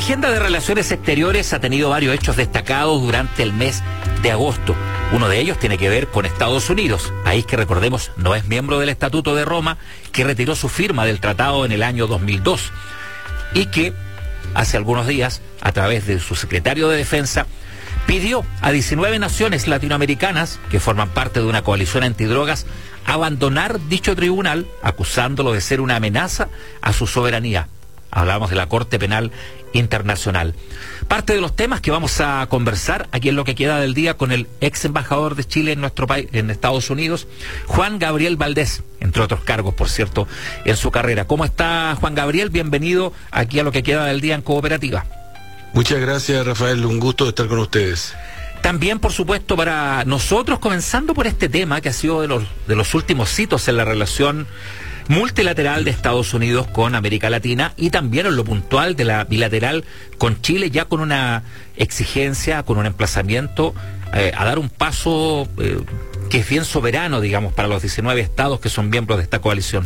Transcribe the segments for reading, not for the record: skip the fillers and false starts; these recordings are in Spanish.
agenda de relaciones exteriores ha tenido varios hechos destacados durante el mes de agosto. Uno de ellos tiene que ver con Estados Unidos, país que, recordemos, no es miembro del Estatuto de Roma, que retiró su firma del tratado en el año 2002 y que hace algunos días, a través de su secretario de Defensa, pidió a 19 naciones latinoamericanas que forman parte de una coalición antidrogas abandonar dicho tribunal, acusándolo de ser una amenaza a su soberanía. Hablamos de la Corte Penal Internacional. Parte de los temas que vamos a conversar aquí en lo que queda del día con el ex embajador de Chile en nuestro país, en Estados Unidos, Juan Gabriel Valdés, entre otros cargos, por cierto, en su carrera. ¿Cómo está, Juan Gabriel? Bienvenido aquí a lo que queda del día en Cooperativa. Muchas gracias, Rafael, un gusto estar con ustedes. También, por supuesto, para nosotros, comenzando por este tema que ha sido de los últimos hitos en la relación multilateral de Estados Unidos con América Latina y también en lo puntual de la bilateral con Chile, ya con una exigencia, con un emplazamiento a dar un paso que es bien soberano, digamos, para los 19 estados que son miembros de esta coalición.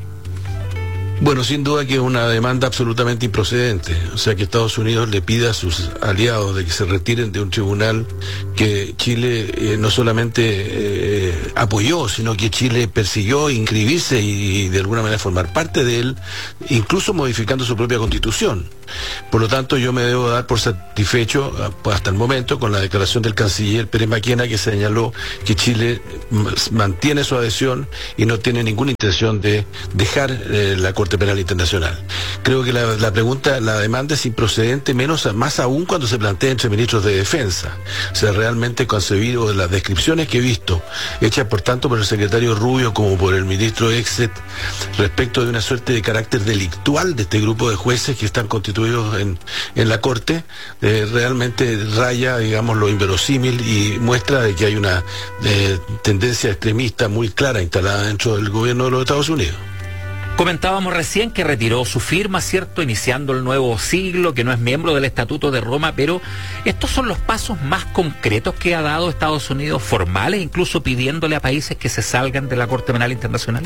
Bueno, sin duda que es una demanda absolutamente improcedente, o sea que Estados Unidos le pida a sus aliados de que se retiren de un tribunal que Chile no solamente apoyó, sino que Chile persiguió inscribirse y de alguna manera formar parte de él, incluso modificando su propia constitución. Por lo tanto, yo me debo dar por satisfecho hasta el momento con la declaración del canciller Pérez Maquena, que señaló que Chile mantiene su adhesión y no tiene ninguna intención de dejar la Corte Penal Internacional. Creo que la demanda es improcedente, más aún cuando se plantea entre ministros de defensa. O sea, realmente concebido las descripciones que he visto, hechas tanto por el secretario Rubio como por el ministro Exet, respecto de una suerte de carácter delictual de este grupo de jueces que están constituidos en la Corte, realmente raya, digamos, lo inverosímil y muestra de que hay una tendencia extremista muy clara instalada dentro del gobierno de los Estados Unidos. Comentábamos recién que retiró su firma, ¿cierto?, iniciando el nuevo siglo, que no es miembro del Estatuto de Roma, pero estos son los pasos más concretos que ha dado Estados Unidos, formales, incluso pidiéndole a países que se salgan de la Corte Penal Internacional.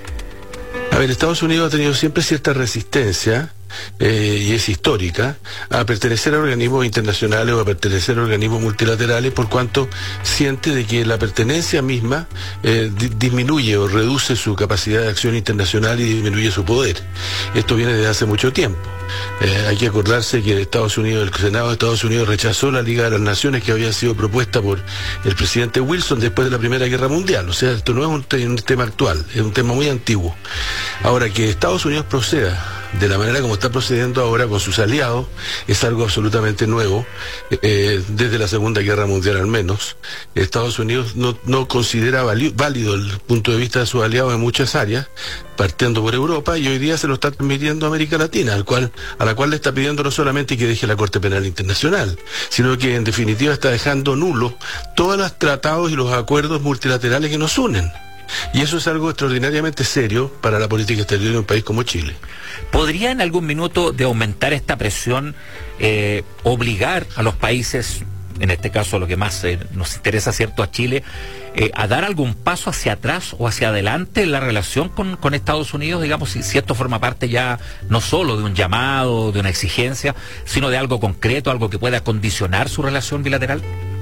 A ver, Estados Unidos ha tenido siempre cierta resistencia, y es histórica, a pertenecer a organismos internacionales o a pertenecer a organismos multilaterales, por cuanto siente de que la pertenencia misma disminuye o reduce su capacidad de acción internacional y disminuye su poder. Esto viene desde hace mucho tiempo. Hay que acordarse que Estados Unidos, el Senado de Estados Unidos rechazó la Liga de las Naciones que había sido propuesta por el presidente Wilson después de la Primera Guerra Mundial. O sea, esto no es un tema actual, es un tema muy antiguo. Ahora, que Estados Unidos proceda de la manera como está procediendo ahora con sus aliados es algo absolutamente nuevo, desde la Segunda Guerra Mundial al menos. Estados Unidos no considera válido el punto de vista de sus aliados en muchas áreas, partiendo por Europa, y hoy día se lo está transmitiendo a América Latina, a la cual le está pidiendo no solamente que deje la Corte Penal Internacional, sino que en definitiva está dejando nulos todos los tratados y los acuerdos multilaterales que nos unen. Y eso es algo extraordinariamente serio para la política exterior de un país como Chile. ¿Podría en algún minuto de aumentar esta presión obligar a los países, en este caso lo que más nos interesa, cierto, a Chile, a dar algún paso hacia atrás o hacia adelante en la relación con Estados Unidos, digamos, si esto forma parte ya no solo de un llamado, de una exigencia, sino de algo concreto, algo que pueda condicionar su relación bilateral?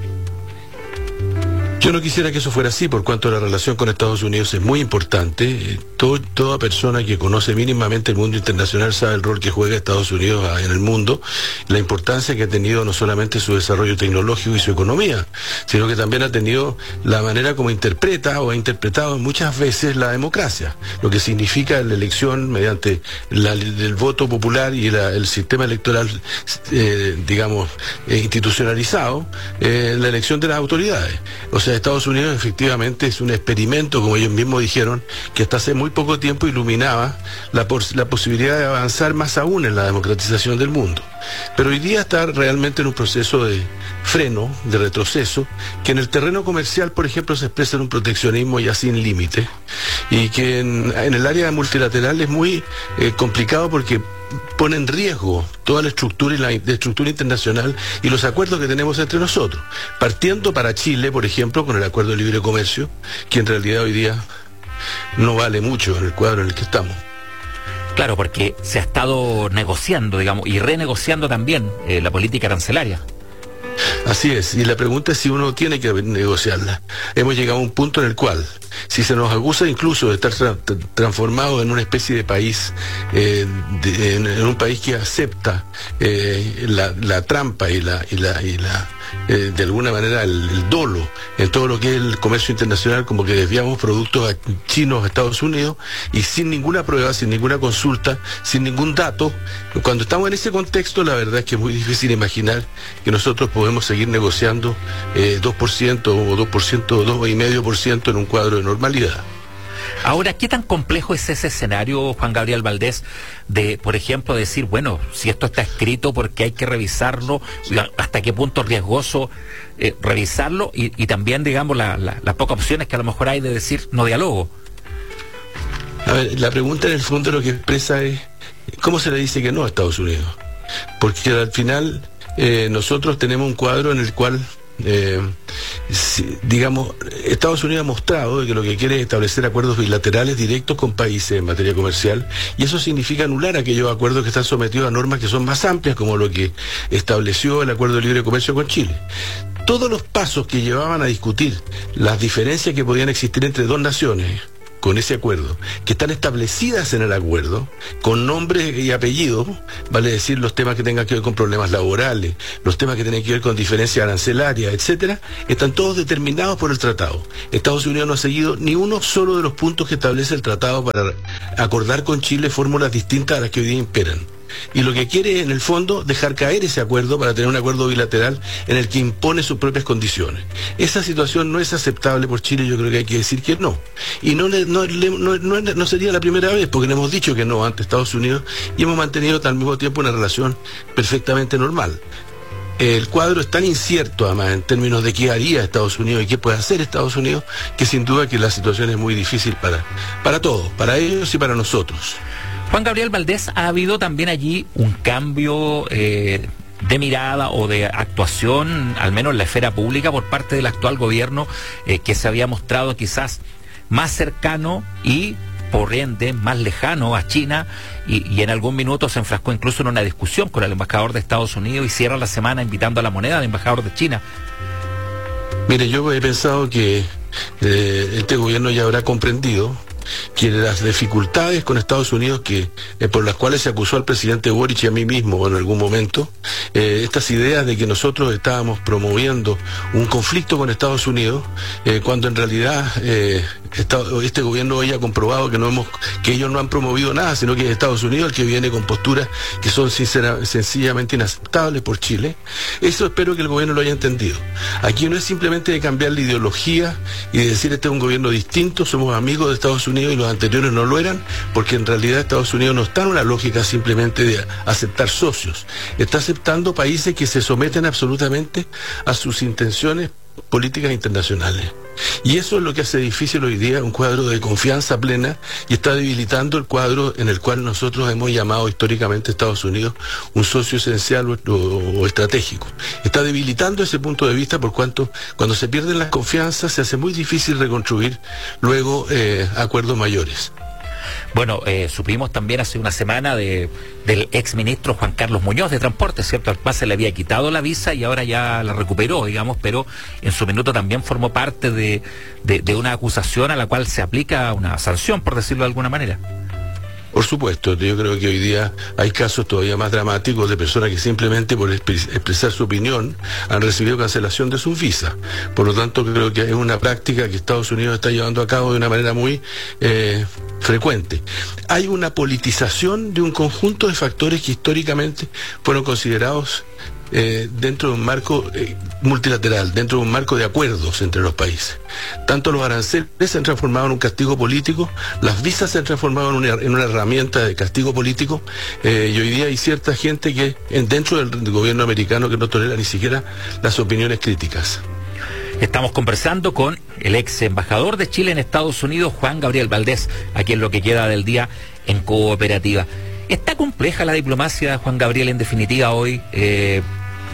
Yo no quisiera que eso fuera así, por cuanto la relación con Estados Unidos es muy importante. Toda persona que conoce mínimamente el mundo internacional sabe el rol que juega Estados Unidos en el mundo, la importancia que ha tenido no solamente su desarrollo tecnológico y su economía, sino que también ha tenido la manera como interpreta o ha interpretado muchas veces la democracia, lo que significa la elección mediante el voto popular y el sistema electoral, digamos, institucionalizado, la elección de las autoridades. O sea, Estados Unidos efectivamente es un experimento, como ellos mismos dijeron, que hasta hace muy poco tiempo iluminaba la posibilidad de avanzar más aún en la democratización del mundo. Pero hoy día está realmente en un proceso de freno, de retroceso, que en el terreno comercial, por ejemplo, se expresa en un proteccionismo ya sin límite, y que en el área multilateral es muy complicado porque pone en riesgo toda la estructura internacional y los acuerdos que tenemos entre nosotros, partiendo para Chile, por ejemplo, con el acuerdo de libre comercio, que en realidad hoy día no vale mucho en el cuadro en el que estamos. Claro, porque se ha estado negociando, digamos, y renegociando también la política arancelaria. Así es, y la pregunta es si uno tiene que negociarla. Hemos llegado a un punto en el cual, si se nos acusa incluso de estar transformado en una especie de país, en un país que acepta la trampa y de alguna manera el dolo en todo lo que es el comercio internacional, como que desviamos productos chinos a Estados Unidos, y sin ninguna prueba, sin ninguna consulta, sin ningún dato. Cuando estamos en ese contexto, la verdad es que es muy difícil imaginar que nosotros podemos seguir negociando 2% o 2% o 2,5% en un cuadro de normalidad. Ahora, ¿qué tan complejo es ese escenario, Juan Gabriel Valdés, de, por ejemplo, decir, bueno, si esto está escrito, porque hay que revisarlo, hasta qué punto es riesgoso revisarlo, y también, digamos, las pocas opciones que a lo mejor hay de decir no diálogo? A ver, la pregunta en el fondo lo que expresa es, ¿cómo se le dice que no a Estados Unidos? Porque al final nosotros tenemos un cuadro en el cual digamos, Estados Unidos ha mostrado de que lo que quiere es establecer acuerdos bilaterales directos con países en materia comercial, y eso significa anular aquellos acuerdos que están sometidos a normas que son más amplias, como lo que estableció el Acuerdo de Libre Comercio con Chile. Todos los pasos que llevaban a discutir las diferencias que podían existir entre dos naciones con ese acuerdo, que están establecidas en el acuerdo, con nombre y apellido, vale decir, los temas que tengan que ver con problemas laborales, los temas que tienen que ver con diferencias arancelarias, etcétera, están todos determinados por el tratado. Estados Unidos no ha seguido ni uno solo de los puntos que establece el tratado para acordar con Chile fórmulas distintas a las que hoy día imperan. Y lo que quiere es, en el fondo, dejar caer ese acuerdo para tener un acuerdo bilateral en el que impone sus propias condiciones. Esa situación no es aceptable por Chile, yo creo que hay que decir que no. Y no sería la primera vez, porque le hemos dicho que no ante Estados Unidos, y hemos mantenido al mismo tiempo una relación perfectamente normal. El cuadro es tan incierto, además, en términos de qué haría Estados Unidos y qué puede hacer Estados Unidos, que sin duda que la situación es muy difícil para todos, para ellos y para nosotros. Juan Gabriel Valdés, ¿ha habido también allí un cambio de mirada o de actuación, al menos en la esfera pública, por parte del actual gobierno, que se había mostrado quizás más cercano y, por ende, más lejano a China, y en algún minuto se enfrascó incluso en una discusión con el embajador de Estados Unidos y cierra la semana invitando a la moneda del embajador de China? Mire, yo he pensado que este gobierno ya habrá comprendido que las dificultades con Estados Unidos por las cuales se acusó al presidente Boric y a mí mismo en algún momento, estas ideas de que nosotros estábamos promoviendo un conflicto con Estados Unidos, cuando en realidad este gobierno hoy ha comprobado que ellos no han promovido nada, sino que es Estados Unidos el que viene con posturas que son sencillamente inaceptables por Chile. Eso espero que el gobierno lo haya entendido. Aquí no es simplemente de cambiar la ideología y de decir este es un gobierno distinto, somos amigos de Estados Unidos y los anteriores no lo eran, porque en realidad Estados Unidos no está en una lógica simplemente de aceptar socios, está aceptando países que se someten absolutamente a sus intenciones políticas internacionales. Y eso es lo que hace difícil hoy día un cuadro de confianza plena, y está debilitando el cuadro en el cual nosotros hemos llamado históricamente a Estados Unidos un socio esencial o estratégico. Está debilitando ese punto de vista, por cuanto cuando se pierden las confianzas se hace muy difícil reconstruir luego acuerdos mayores. Bueno, supimos también hace una semana del exministro Juan Carlos Muñoz de Transporte, ¿cierto? Al cual se le había quitado la visa y ahora ya la recuperó, digamos, pero en su minuto también formó parte de una acusación a la cual se aplica una sanción, por decirlo de alguna manera. Por supuesto, yo creo que hoy día hay casos todavía más dramáticos de personas que simplemente por expresar su opinión han recibido cancelación de sus visas. Por lo tanto, creo que es una práctica que Estados Unidos está llevando a cabo de una manera muy frecuente. Hay una politización de un conjunto de factores que históricamente fueron considerados dentro de un marco multilateral, dentro de un marco de acuerdos entre los países. Tanto los aranceles se han transformado en un castigo político, las visas se han transformado en una herramienta de castigo político, y hoy día hay cierta gente que dentro del gobierno americano que no tolera ni siquiera las opiniones críticas. Estamos conversando con el ex embajador de Chile en Estados Unidos, Juan Gabriel Valdés, aquí en lo que queda del día en Cooperativa. ¿Está compleja la diplomacia, Juan Gabriel, en definitiva hoy?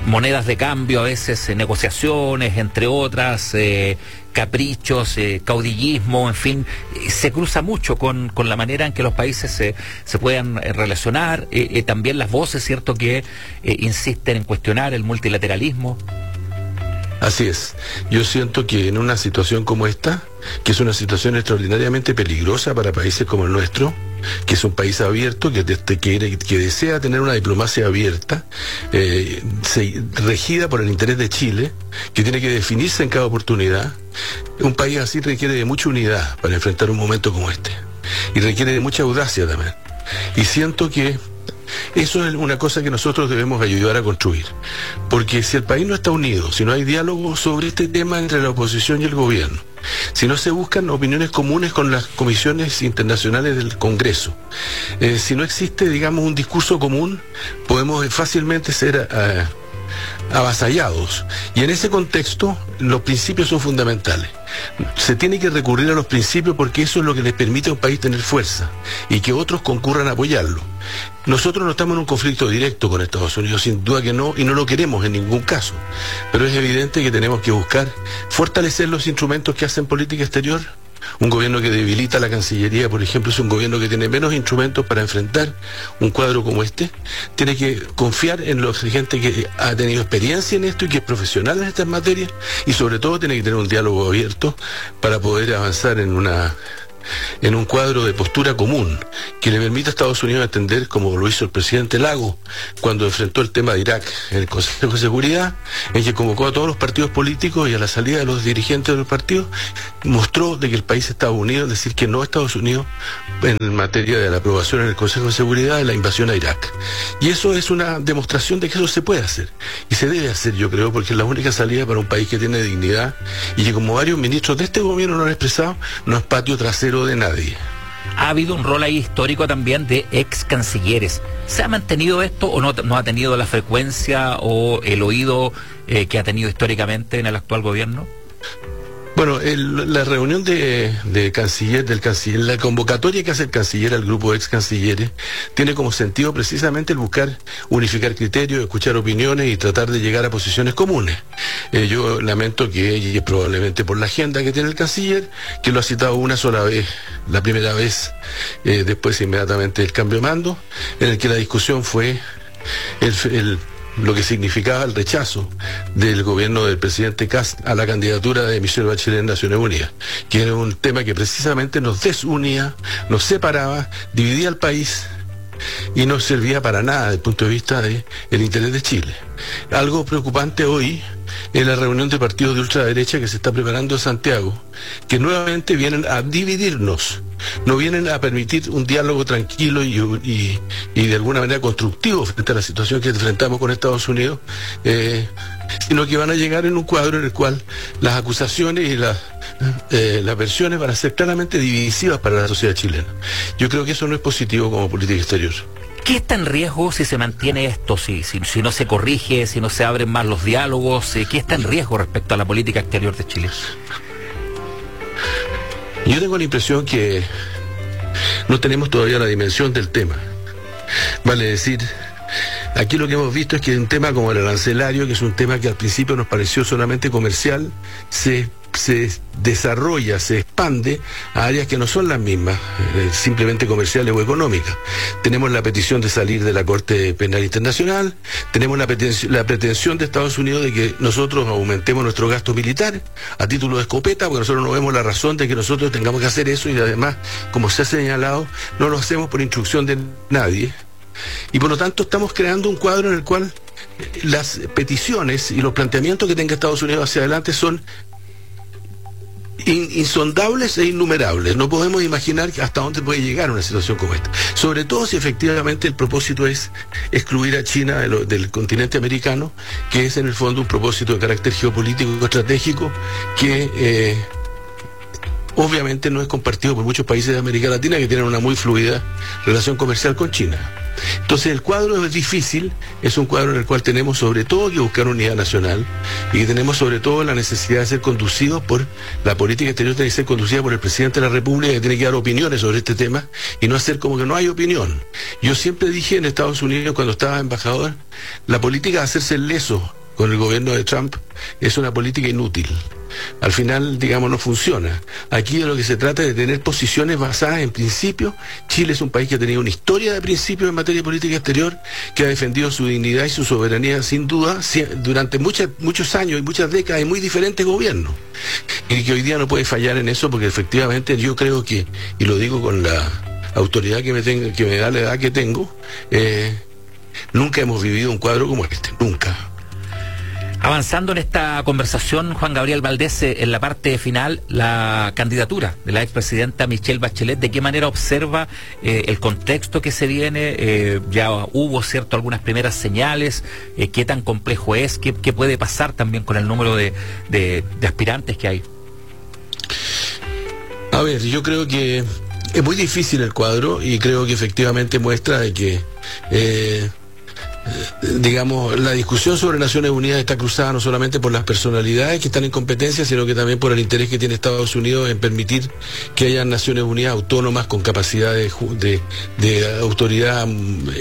monedas de cambio, a veces negociaciones, entre otras, caprichos, caudillismo, en fin, se cruza mucho con la manera en que los países se puedan relacionar, también las voces, ¿cierto?, que insisten en cuestionar el multilateralismo. Así es. Yo siento que en una situación como esta, que es una situación extraordinariamente peligrosa para países como el nuestro, que es un país abierto, que desea tener una diplomacia abierta, regida por el interés de Chile, que tiene que definirse en cada oportunidad, un país así requiere de mucha unidad para enfrentar un momento como este. Y requiere de mucha audacia también. Y siento que eso es una cosa que nosotros debemos ayudar a construir, porque si el país no está unido, si no hay diálogo sobre este tema entre la oposición y el gobierno, si no se buscan opiniones comunes con las comisiones internacionales del Congreso, si no existe, digamos, un discurso común, podemos fácilmente ser avasallados. Y en ese contexto, los principios son fundamentales. Se tiene que recurrir a los principios porque eso es lo que les permite a un país tener fuerza y que otros concurran a apoyarlo. Nosotros no estamos en un conflicto directo con Estados Unidos, sin duda que no, y no lo queremos en ningún caso. Pero es evidente que tenemos que buscar fortalecer los instrumentos que hacen política exterior. Un gobierno que debilita la Cancillería, por ejemplo, es un gobierno que tiene menos instrumentos para enfrentar un cuadro como este. Tiene que confiar en la gente que ha tenido experiencia en esto y que es profesional en estas materias, y sobre todo tiene que tener un diálogo abierto para poder avanzar en un cuadro de postura común que le permita a Estados Unidos entender, como lo hizo el presidente Lagos cuando enfrentó el tema de Irak en el Consejo de Seguridad, en que convocó a todos los partidos políticos y a la salida de los dirigentes de los partidos mostró de que el país estaba unido, es decir, que no Estados Unidos en materia de la aprobación en el Consejo de Seguridad de la invasión a Irak. Y eso es una demostración de que eso se puede hacer y se debe hacer, yo creo, porque es la única salida para un país que tiene dignidad y que, como varios ministros de este gobierno lo han expresado, no es patio trasero de nadie. Ha habido un rol ahí histórico también de ex cancilleres. ¿Se ha mantenido esto o no ha tenido la frecuencia o el oído que ha tenido históricamente en el actual gobierno? Bueno, la reunión del canciller, la convocatoria que hace el canciller al grupo de ex cancilleres tiene como sentido precisamente el buscar unificar criterios, escuchar opiniones y tratar de llegar a posiciones comunes. Yo lamento que, y probablemente por la agenda que tiene el canciller, que lo ha citado una sola vez, la primera vez, inmediatamente del cambio de mando, en el que la discusión fue lo que significaba el rechazo del gobierno del presidente Kast a la candidatura de Michelle Bachelet en Naciones Unidas, que era un tema que precisamente nos desunía, nos separaba, dividía al país y no servía para nada desde el punto de vista del interés de Chile. Algo preocupante hoy es la reunión de partidos de ultraderecha que se está preparando en Santiago, que nuevamente vienen a dividirnos, no vienen a permitir un diálogo tranquilo y de alguna manera constructivo frente a la situación que enfrentamos con Estados Unidos, sino que van a llegar en un cuadro en el cual las acusaciones y las versiones van a ser claramente divisivas para la sociedad chilena. Yo creo que eso no es positivo como política exterior. ¿Qué está en riesgo si se mantiene esto, si no se corrige, si no se abren más los diálogos? ¿Qué está en riesgo respecto a la política exterior de Chile? Yo tengo la impresión que no tenemos todavía la dimensión del tema. Vale decir, aquí lo que hemos visto es que un tema como el arancelario, que es un tema que al principio nos pareció solamente comercial, se desarrolla, se expande a áreas que no son las mismas, simplemente comerciales o económicas. Tenemos la petición de salir de la Corte Penal Internacional, tenemos la pretensión de Estados Unidos de que nosotros aumentemos nuestro gasto militar a título de escopeta, porque nosotros no vemos la razón de que nosotros tengamos que hacer eso, y además, como se ha señalado, no lo hacemos por instrucción de nadie. Y por lo tanto estamos creando un cuadro en el cual las peticiones y los planteamientos que tenga Estados Unidos hacia adelante son insondables e innumerables. No podemos imaginar hasta dónde puede llegar una situación como esta, sobre todo si efectivamente el propósito es excluir a China del continente americano, que es en el fondo un propósito de carácter geopolítico estratégico que obviamente no es compartido por muchos países de América Latina, que tienen una muy fluida relación comercial con China. Entonces el cuadro es difícil, es un cuadro en el cual tenemos sobre todo que buscar unidad nacional y que tenemos sobre todo la necesidad de ser conducidos por la política exterior, tiene que ser conducida por el presidente de la República, que tiene que dar opiniones sobre este tema y no hacer como que no hay opinión. Yo siempre dije en Estados Unidos cuando estaba embajador, la política de hacerse el leso con el gobierno de Trump es una política inútil. Al final, digamos, no funciona. Aquí de lo que se trata es de tener posiciones basadas en principios. Chile es un país que ha tenido una historia de principios en materia de política exterior, que ha defendido su dignidad y su soberanía sin duda durante muchos años y muchas décadas en muy diferentes gobiernos. Y que hoy día no puede fallar en eso porque efectivamente yo creo que, y lo digo con la autoridad que me da la edad que tengo, nunca hemos vivido un cuadro como este, nunca. Avanzando en esta conversación, Juan Gabriel Valdés, en la parte final, la candidatura de la expresidenta Michelle Bachelet, ¿de qué manera observa el contexto que se viene? Ya hubo, ¿cierto?, algunas primeras señales. ¿Qué tan complejo es? ¿Qué puede pasar también con el número de aspirantes que hay? A ver, yo creo que es muy difícil el cuadro y creo que efectivamente muestra de que digamos, la discusión sobre Naciones Unidas está cruzada no solamente por las personalidades que están en competencia, sino que también por el interés que tiene Estados Unidos en permitir que haya Naciones Unidas autónomas con capacidad de autoridad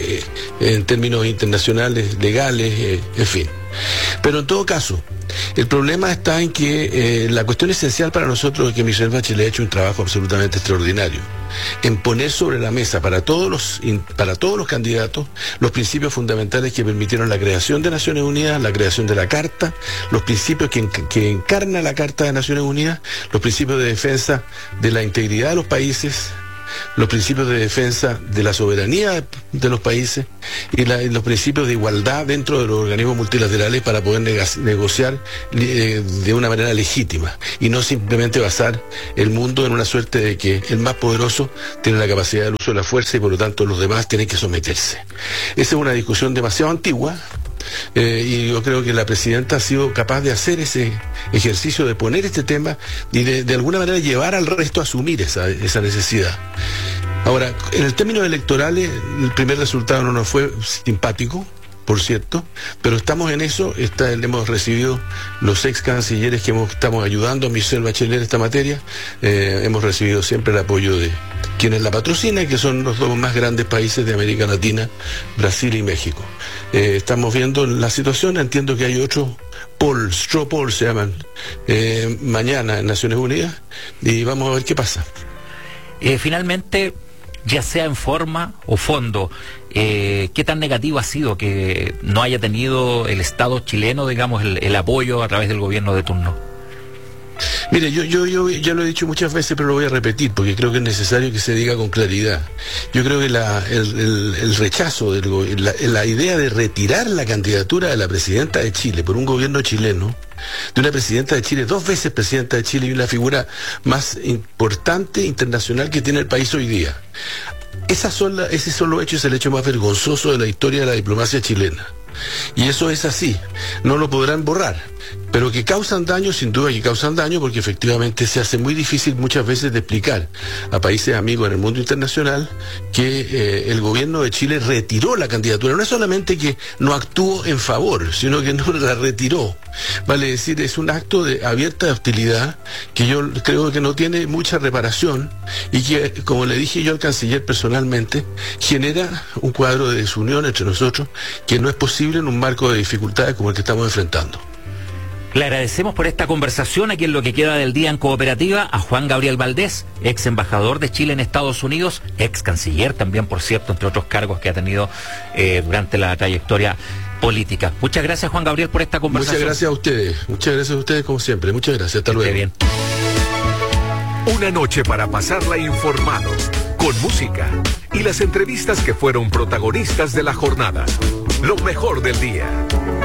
en términos internacionales, legales, en fin. Pero en todo caso, el problema está en que la cuestión esencial para nosotros es que Michelle Bachelet ha hecho un trabajo absolutamente extraordinario en poner sobre la mesa para todos los candidatos los principios fundamentales que permitieron la creación de Naciones Unidas, la creación de la Carta, los principios que encarna la Carta de Naciones Unidas, los principios de defensa de la integridad de los países, los principios de defensa de la soberanía de los países y los principios de igualdad dentro de los organismos multilaterales para poder negociar de una manera legítima y no simplemente basar el mundo en una suerte de que el más poderoso tiene la capacidad del uso de la fuerza y por lo tanto los demás tienen que someterse. Esa es una discusión demasiado antigua. Y yo creo que la presidenta ha sido capaz de hacer ese ejercicio de poner este tema y de alguna manera llevar al resto a asumir esa necesidad. Ahora, en el términos electorales, el primer resultado no nos fue simpático, por cierto, pero estamos en eso. Hemos recibido los ex cancilleres que estamos ayudando a Michelle Bachelet en esta materia. Hemos recibido siempre el apoyo de quienes la patrocinan, que son los dos más grandes países de América Latina, Brasil y México. Estamos viendo la situación, entiendo que hay otros polls, straw polls se llaman, mañana en Naciones Unidas, y vamos a ver qué pasa. Finalmente, ya sea en forma o fondo, ¿qué tan negativo ha sido que no haya tenido el Estado chileno, digamos, el apoyo a través del gobierno de turno? Mire, yo ya lo he dicho muchas veces, pero lo voy a repetir porque creo que es necesario que se diga con claridad. Yo creo que el rechazo, la idea de retirar la candidatura de la presidenta de Chile por un gobierno chileno, de una presidenta de Chile, 2 veces presidenta de Chile y una figura más importante internacional que tiene el país hoy día. Ese solo hecho es el hecho más vergonzoso de la historia de la diplomacia chilena. Y eso es así, no lo podrán borrar. Pero que causan daño, sin duda que causan daño, porque efectivamente se hace muy difícil muchas veces de explicar a países amigos en el mundo internacional que el gobierno de Chile retiró la candidatura. No es solamente que no actuó en favor, sino que no la retiró. Vale decir, es un acto de abierta hostilidad que yo creo que no tiene mucha reparación y que, como le dije yo al canciller personalmente, genera un cuadro de desunión entre nosotros que no es posible en un marco de dificultades como el que estamos enfrentando. Le agradecemos por esta conversación aquí en Lo que queda del día en Cooperativa a Juan Gabriel Valdés, ex embajador de Chile en Estados Unidos, ex canciller también, por cierto, entre otros cargos que ha tenido durante la trayectoria política. Muchas gracias, Juan Gabriel, por esta conversación. Muchas gracias a ustedes como siempre. Muchas gracias, hasta luego. Bien. Una noche para pasarla informado, con música y las entrevistas que fueron protagonistas de la jornada. Lo mejor del día.